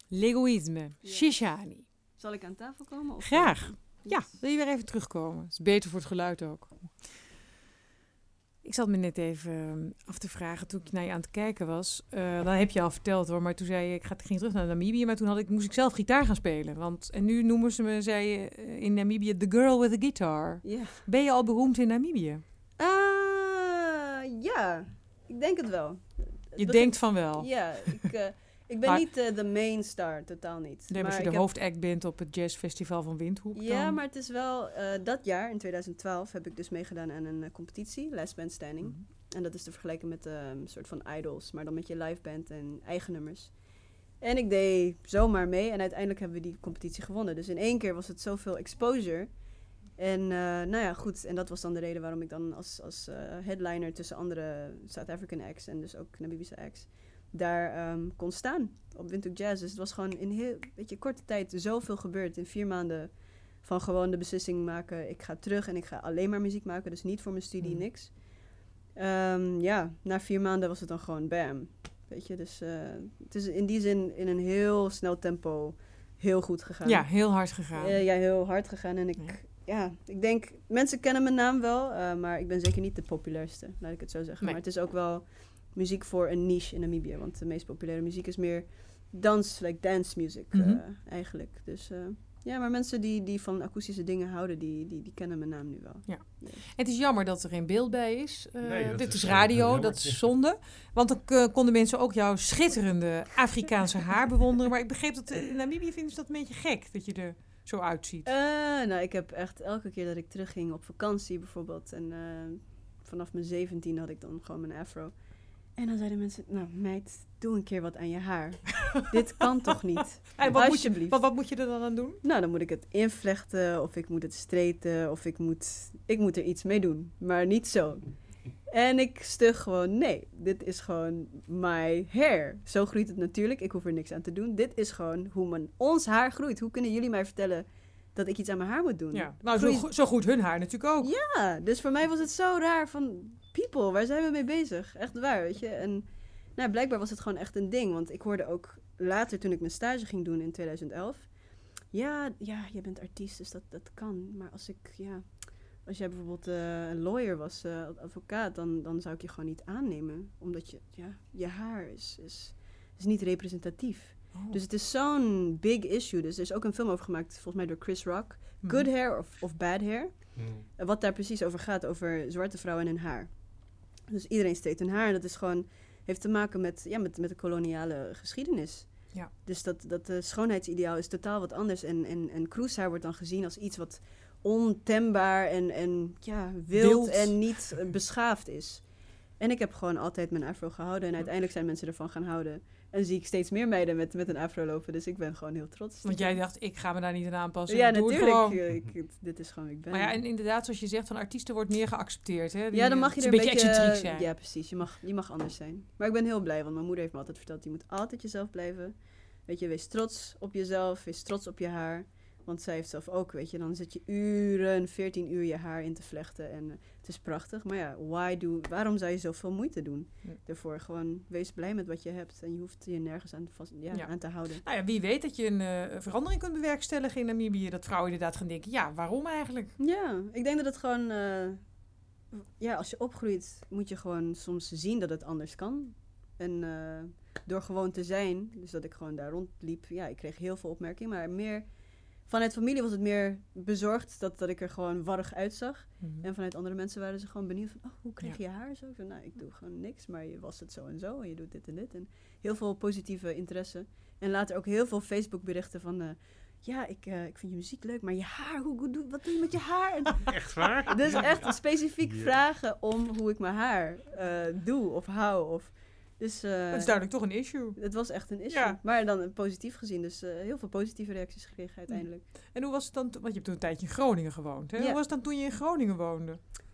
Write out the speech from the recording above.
L'egoïsme, Shishani. Zal ik aan tafel komen? Of Graag. Ja, Yes. wil je weer even terugkomen? Dat is beter voor het geluid ook. Ik zat me net even af te vragen toen ik naar je aan het kijken was. Dan heb je al verteld hoor, maar toen zei je, ik ging terug naar Namibië. Maar toen moest ik zelf gitaar gaan spelen. En nu noemen ze me, zei je, in Namibië, the girl with the guitar. Ja. Ben je al beroemd in Namibië? Ja, ik denk het wel. Je denkt van wel. Ja, ik ben Maar- niet de main star, totaal niet. Nee, als je de hoofdact bent op het jazzfestival van Windhoek. Ja, dan... maar het is wel... dat jaar, in 2012, heb ik dus meegedaan aan een competitie, Last Man Standing. Mhm. En dat is te vergelijken met een soort van idols, maar dan met je live band en eigen nummers. En ik deed zomaar mee en uiteindelijk hebben we die competitie gewonnen. Dus in 1 keer was het zoveel exposure. En nou ja, goed. En dat was dan de reden waarom ik dan als headliner tussen andere South African acts en dus ook Namibische acts daar kon staan op Windhoek Jazz. Dus het was gewoon in heel korte tijd zoveel gebeurd. In 4 maanden van gewoon de beslissing maken. Ik ga terug en ik ga alleen maar muziek maken. Dus niet voor mijn studie, niks. Ja, na 4 maanden was het dan gewoon bam. Weet je, dus het is in die zin in een heel snel tempo heel goed gegaan. Ja, heel hard gegaan. Ja, heel hard gegaan. En ik denk, mensen kennen mijn naam wel, maar ik ben zeker niet de populairste, laat ik het zo zeggen. Nee. Maar het is ook wel muziek voor een niche in Namibië, want de meest populaire muziek is meer dance music eigenlijk. Dus ja, maar mensen die van akoestische dingen houden, die kennen mijn naam nu wel. Ja. Het is jammer dat er geen beeld bij is. Nee, dit is heel radio, jammer. dat is zonde. Want dan konden mensen ook jouw schitterende Afrikaanse haar bewonderen. Maar ik begreep dat in Namibië vinden ze dat een beetje gek, dat je er zo uitziet. Nou, ik heb echt elke keer dat ik terugging op vakantie bijvoorbeeld. En vanaf mijn 17 had ik dan gewoon mijn afro. En dan zeiden mensen, nou meid, doe een keer wat aan je haar. Dit kan toch niet? En Alsjeblieft. wat moet je er dan aan doen? Nou, dan moet ik het invlechten of ik moet het straighten of ik moet er iets mee doen. Maar niet zo. En ik stug gewoon, nee, dit is gewoon my hair. Zo groeit het natuurlijk, ik hoef er niks aan te doen. Dit is gewoon hoe ons haar groeit. Hoe kunnen jullie mij vertellen dat ik iets aan mijn haar moet doen? Ja, nou, zo goed hun haar natuurlijk ook. Ja, dus voor mij was het zo raar van... People, waar zijn we mee bezig? Echt waar, weet je. En nou, blijkbaar was het gewoon echt een ding. Want ik hoorde ook later, toen ik mijn stage ging doen in 2011... Ja, je bent artiest, dus dat kan. Maar als jij bijvoorbeeld een lawyer was, advocaat... Dan zou ik je gewoon niet aannemen. Omdat je haar is niet representatief. Oh. Dus het is zo'n big issue. Dus er is ook een film over gemaakt, volgens mij door Chris Rock. Good Hair of Bad Hair. Wat daar precies over gaat, over zwarte vrouwen en hun haar. Dus iedereen steekt hun haar. En dat is gewoon, heeft te maken met de koloniale geschiedenis. Ja. Dus dat schoonheidsideaal is totaal wat anders. En kroeshaar wordt dan gezien als iets wat ontembaar en wild en niet beschaafd is. En ik heb gewoon altijd mijn afro gehouden. En uiteindelijk zijn mensen ervan gaan houden. En zie ik steeds meer meiden met een afro lopen. Dus ik ben gewoon heel trots. Want jij dacht, ik ga me daar niet aan aanpassen. Ja, ik doe natuurlijk. Het gewoon. Dit is gewoon wie ik ben. Maar ja, en inderdaad, zoals je zegt, van artiesten wordt meer geaccepteerd. Hè? Dan mag je er een beetje excentriek zijn. Ja, precies. Je mag anders zijn. Maar ik ben heel blij, want mijn moeder heeft me altijd verteld... je moet altijd jezelf blijven. Weet je, wees trots op jezelf. Wees trots op je haar. Want zij heeft zelf ook, weet je... dan zit je 14 uur je haar in te vlechten. En het is prachtig. Maar ja, waarom zou je zoveel moeite doen? Daarvoor gewoon, wees blij met wat je hebt. En je hoeft je nergens aan te houden. Nou ja, wie weet dat je een verandering kunt bewerkstelligen in Namibië. Dat vrouwen inderdaad gaan denken, ja, waarom eigenlijk? Ja, ik denk dat het gewoon... als je opgroeit, moet je gewoon soms zien dat het anders kan. En door gewoon te zijn, dus dat ik gewoon daar rondliep... Ja, ik kreeg heel veel opmerkingen, maar meer... Vanuit familie was het meer bezorgd dat ik er gewoon warrig uitzag. Mm-hmm. En vanuit andere mensen waren ze gewoon benieuwd van... hoe kreeg je haar zo? Ik zei, nou, ik doe gewoon niks, maar je was het zo en zo. En je doet dit en dit. En heel veel positieve interesse. En later ook heel veel Facebook berichten van... ik vind je muziek leuk, maar je haar, wat doe je met je haar? En Echt waar? dus echt specifiek vragen om hoe ik mijn haar doe of hou. Dus, dat is duidelijk toch een issue. Het was echt een issue. Ja. Maar dan positief gezien. Dus heel veel positieve reacties gekregen uiteindelijk. En hoe was het dan... Want je hebt toen een tijdje in Groningen gewoond. Hè? Ja. Hoe was het dan toen je in Groningen woonde?